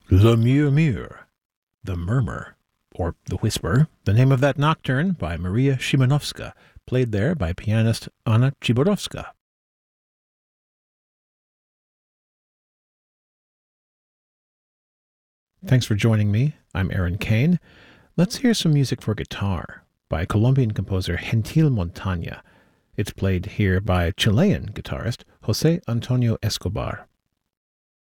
Le Murmure, The Murmur, or The Whisper, the name of that nocturne by Maria Szymanowska, played there by pianist Anna Czyborowska. Thanks for joining me. I'm Aaron Kane. Let's hear some music for guitar by Colombian composer Gentil Montaña. It's played here by Chilean guitarist José Antonio Escobar.